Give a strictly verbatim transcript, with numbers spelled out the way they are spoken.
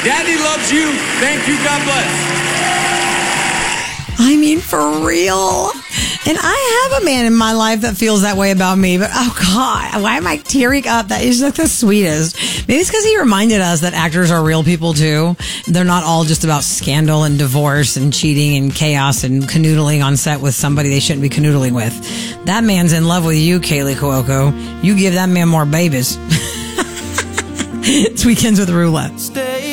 Daddy loves you. Thank you. God bless. I mean, for real. And I have a man in my life that feels that way about me, but oh God, why am I tearing up? That is like the sweetest. Maybe it's because he reminded us that actors are real people too. They're not all just about scandal and divorce and cheating and chaos and canoodling on set with somebody they shouldn't be canoodling with. That man's in love with you, Kaylee Cuoco. You give that man more babies. It's Weekends with Roulette.